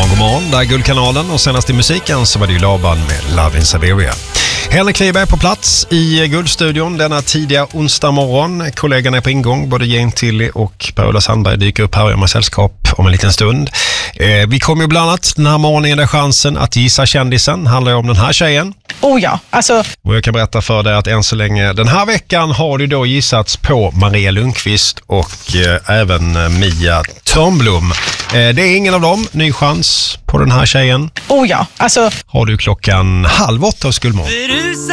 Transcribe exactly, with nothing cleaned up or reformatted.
god morgon. Där är Guldkanalen och senast i musiken så var det ju Laban med Love in Siberia. Henrik Wiberg på plats i Guldstudion denna tidiga onsdag morgon. Kollegorna är på ingång, både Jane Tilly och Per-Ola Sandberg dyker upp här och gör med sällskap om en liten stund. Eh, vi kommer ju bland annat den här morgonen där chansen att gissa kändisen handlar ju om den här tjejen. Oh ja, alltså... Och jag kan berätta för dig att än så länge den här veckan har du då gissats på Maria Lundqvist och eh, även Mia Törnblom. Eh, det är ingen av dem. Ny chans på den här tjejen. Oh ja, alltså... Har du klockan halv åtta av Skuldmorgon.